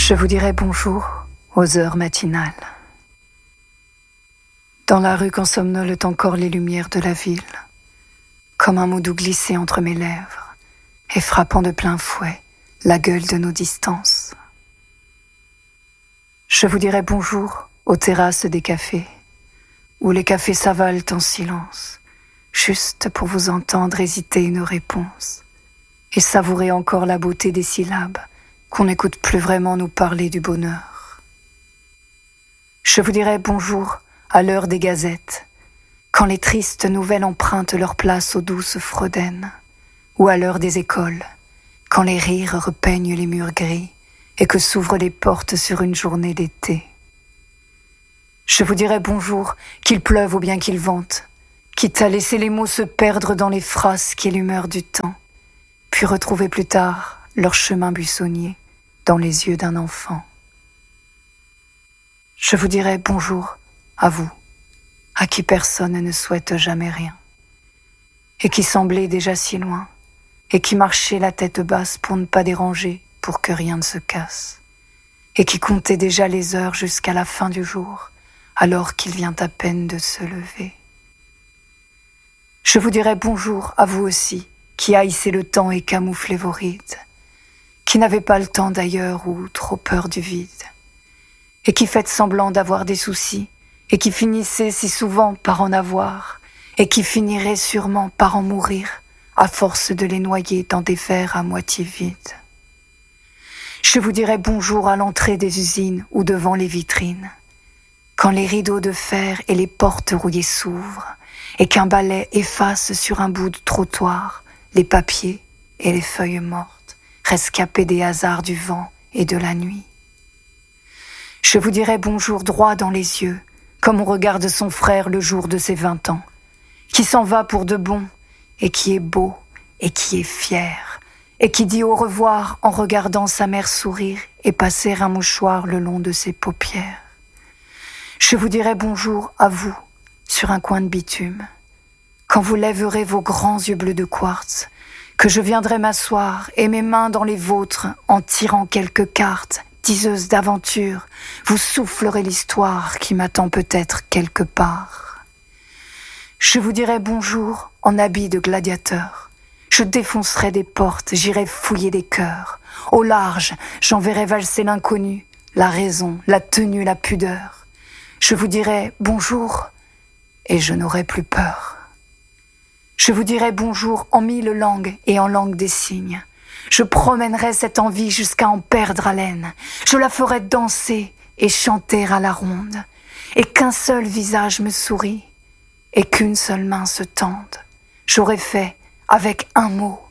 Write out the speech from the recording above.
Je vous dirai bonjour aux heures matinales. Dans la rue qu'en somnolent encore les lumières de la ville, comme un mot doux glissé entre mes lèvres et frappant de plein fouet la gueule de nos distances. Je vous dirai bonjour aux terrasses des cafés, où les cafés s'avalent en silence, juste pour vous entendre hésiter une réponse, et savourer encore la beauté des syllabes qu'on n'écoute plus vraiment nous parler du bonheur. Je vous dirai bonjour à l'heure des gazettes, quand les tristes nouvelles empruntent leur place aux douces freudaines, ou à l'heure des écoles, quand les rires repeignent les murs gris et que s'ouvrent les portes sur une journée d'été. Je vous dirai bonjour, qu'il pleuve ou bien qu'il vente, quitte à laisser les mots se perdre dans les phrases qui est l'humeur du temps, puis retrouver plus tard leur chemin buissonnier dans les yeux d'un enfant. Je vous dirai bonjour à vous, à qui personne ne souhaite jamais rien, et qui semblait déjà si loin, et qui marchait la tête basse pour ne pas déranger, pour que rien ne se casse, et qui comptait déjà les heures jusqu'à la fin du jour, alors qu'il vient à peine de se lever. Je vous dirai bonjour à vous aussi, qui haïssez le temps et camouflez vos rides, qui n'avez pas le temps d'ailleurs ou trop peur du vide, et qui faites semblant d'avoir des soucis, et qui finissez si souvent par en avoir, et qui finirez sûrement par en mourir, à force de les noyer dans des verres à moitié vides. Je vous dirai bonjour à l'entrée des usines ou devant les vitrines, quand les rideaux de fer et les portes rouillées s'ouvrent, et qu'un balai efface sur un bout de trottoir les papiers et les feuilles mortes, rescapés des hasards du vent et de la nuit. Je vous dirai bonjour droit dans les yeux, comme on regarde son frère le jour de ses 20 ans, qui s'en va pour de bon, et qui est beau, et qui est fier, et qui dit au revoir en regardant sa mère sourire et passer un mouchoir le long de ses paupières. Je vous dirai bonjour à vous, sur un coin de bitume, quand vous lèverez vos grands yeux bleus de quartz, que je viendrai m'asseoir et mes mains dans les vôtres en tirant quelques cartes, diseuses d'aventure, vous soufflerez l'histoire qui m'attend peut-être quelque part. Je vous dirai bonjour en habit de gladiateur, je défoncerai des portes, j'irai fouiller des cœurs, au large j'enverrai valser l'inconnu, la raison, la tenue, la pudeur. Je vous dirai bonjour et je n'aurai plus peur. Je vous dirai bonjour en 1000 langues et en langue des signes. Je promènerai cette envie jusqu'à en perdre haleine. Je la ferai danser et chanter à la ronde. Et qu'un seul visage me sourit et qu'une seule main se tende. J'aurai fait, avec un mot,